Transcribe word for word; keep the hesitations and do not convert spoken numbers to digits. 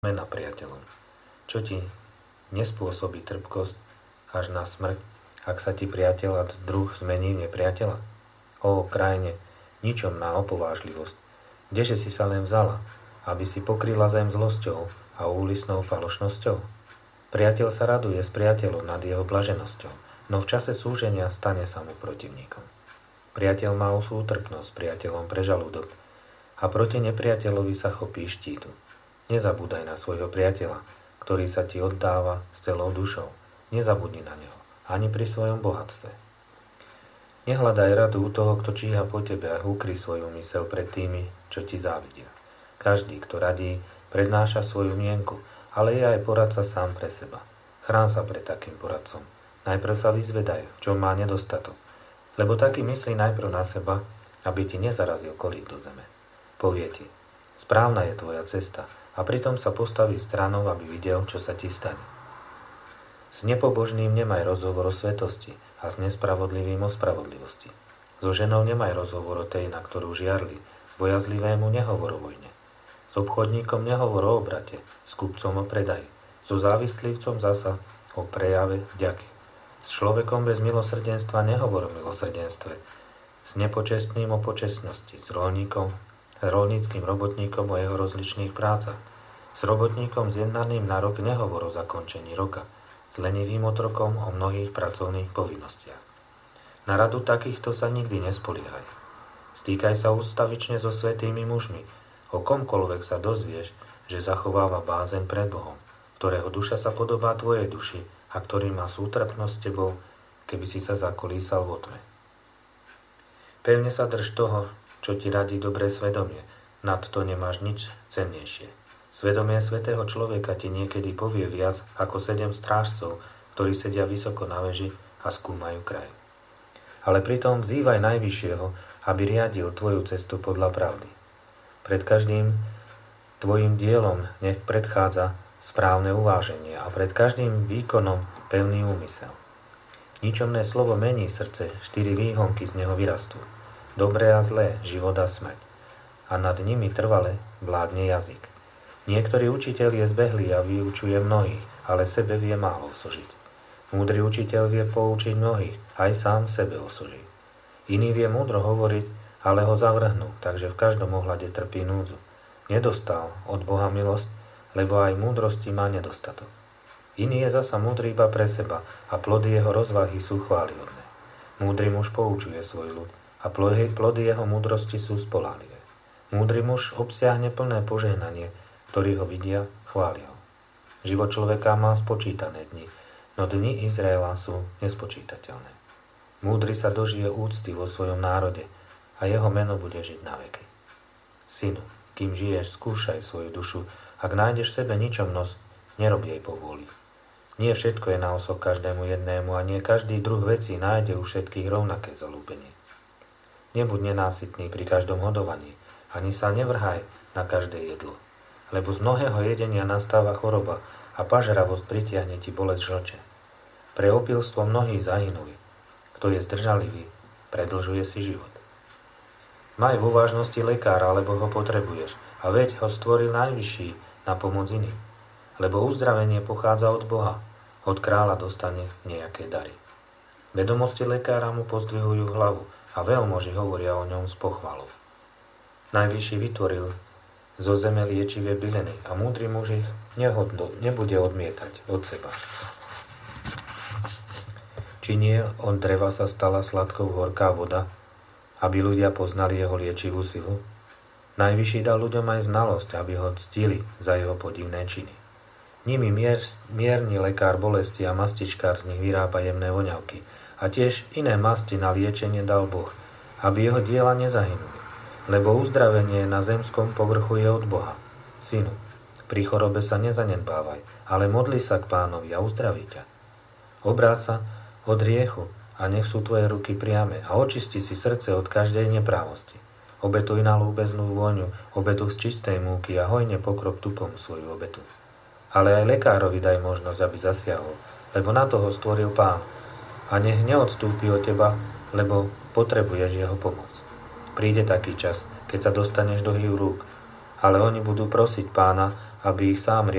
mena priateľom. Čo ti nespôsobí trpkosť až na smrť, ak sa ti priateľ a druh zmení v nepriateľa? Ó, krajne, ničom na opovážlivosť. Kdeže si sa len vzala, aby si pokryla zem zlosťou a úlisnou falošnosťou? Priateľ sa raduje s priateľom nad jeho blaženosťou, no v čase súženia stane sa mu protivníkom. Priateľ má sútrpnosť s priateľom pre žalúdok a proti nepriateľovi sa chopí štítu. Nezabúdaj na svojho priateľa, ktorý sa ti oddáva s celou dušou. Nezabudni na neho, ani pri svojom bohatstve. Nehľadaj radu u toho, kto číha po tebe, a ukry svoju myseľ pred tými, čo ti závidia. Každý, kto radí, prednáša svoju mienku, ale je aj poradca sám pre seba. Chrán sa pred takým poradcom. Najprv sa vyzvedaj, v čom má nedostatok, lebo taký myslí najprv na seba, aby ti nezarazil kolík do zeme. Povie ti, správna je tvoja cesta, a pritom sa postaví stranou, aby videl, čo sa ti stane. S nepobožným nemaj rozhovor o svetosti a s nespravodlivým o spravodlivosti. So ženou nemaj rozhovor o tej, na ktorú žiarli, bojazlivému nehovor o vojne. S obchodníkom nehovor o obrate, s kupcom o predaji, so závislivcom zasa o prejave vďaky. S človekom bez milosrdenstva nehovor o milosrdenstve, s nepočestným o počestnosti, s roľníkom rolníckym robotníkom o jeho rozličných prácach. S robotníkom zjednaným na rok nehovor o zakončení roka, s lenivým otrokom o mnohých pracovných povinnostiach. Na radu takýchto sa nikdy nespoliehaj. Stýkaj sa ústavične so svätými mužmi, o komkoľvek sa dozvieš, že zachováva bázeň pred Bohom, ktorého duša sa podobá tvojej duši a ktorý má sútrpnosť s tebou, keby si sa zakolísal vo tme. Pevne sa drž toho, čo ti radí dobré svedomie, nad to nemáš nič cennejšie. Svedomie svätého človeka ti niekedy povie viac ako sedem strážcov, ktorí sedia vysoko na veži a skúmajú kraj. Ale pritom vzývaj Najvyššieho, aby riadil tvoju cestu podľa pravdy. Pred každým tvojim dielom nech predchádza správne uváženie a pred každým výkonom pevný úmysel. Ničomné slovo mení srdce, štyri výhonky z neho vyrastú. Dobré a zlé, život a smrť. A nad nimi trvale vládne jazyk. Niektorý učiteľ je zbehlý a vyučuje mnohých, ale sebe vie málo osožiť. Múdry učiteľ vie poučiť mnohých, aj sám sebe osoží. Iný vie múdro hovoriť, ale ho zavrhnú, takže v každom ohľade trpí núdzu. Nedostal od Boha milosť, lebo aj múdrosti má nedostatok. Iný je zasa múdry iba pre seba a plody jeho rozvahy sú chválihodné. Múdry muž poučuje svoj ľud a plody jeho múdrosti sú spoľahlivé. Múdry muž obsiahne plné požehnanie, ktorí ho vidia, chvália ho. Život človeka má spočítané dni, no dni Izraela sú nespočítateľné. Múdry sa dožije úcty vo svojom národe a jeho meno bude žiť na veky. Synu, kým žiješ, skúšaj svoju dušu, ak nájdeš v sebe ničomnosť, nerob jej povôli. Nie všetko je na osok každému jednému a nie každý druh vecí nájde u všetkých rovnaké zalúbenie. Nebuď nenásytný pri každom hodovaní, ani sa nevrhaj na každé jedlo, lebo z mnohého jedenia nastáva choroba a pažravosť pritiahne ti bolesť žlče. Pre opilstvo mnohí zahynuli. Kto je zdržalivý, predlžuje si život. Maj vo vážnosti lekára, lebo ho potrebuješ, a veď ho stvoril Najvyšší na pomoc iným, lebo uzdravenie pochádza od Boha, od kráľa dostane nejaké dary. Vedomosti lekára mu pozdvihujú hlavu, a veľmoži hovoria o ňom s pochvalou. Najvyšší vytvoril zo zeme liečivé byliny a múdry muž ich nehodno, nebude odmietať od seba. Či nie od dreva sa stala sladkou horká voda, aby ľudia poznali jeho liečivú silu? Najvyšší dal ľuďom aj znalosť, aby ho ctili za jeho podivné činy. Nimi mier, mierny lekár bolesti a mastičkár z nich vyrába jemné voňavky, a tiež iné masti na liečenie dal Boh, aby jeho diela nezahynuli, lebo uzdravenie na zemskom povrchu je od Boha. Synu, pri chorobe sa nezanedbávaj, ale modli sa k Pánovi a uzdraví ťa. Obráť sa od hriechu a nech sú tvoje ruky priame a očisti si srdce od každej neprávosti. Obetuj na lúbeznú vôňu, obetu z čistej múky a hojne pokrop tupom svoju obetu. Ale aj lekárovi daj možnosť, aby zasiahol, lebo na toho stvoril Pán. A nech neodstúpi od teba, lebo potrebuješ jeho pomoc. Príde taký čas, keď sa dostaneš do hýv rúk, ale oni budú prosiť Pána, aby ich sám riadil.